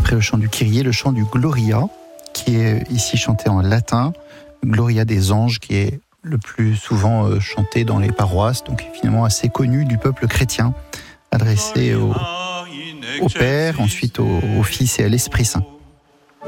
après le chant du Kyrie, le chant du Gloria, qui est ici chanté en latin. Gloria des anges, qui est le plus souvent chanté dans les paroisses, donc finalement assez connu du peuple chrétien, adressé au Père, ensuite au Fils et à l'Esprit Saint.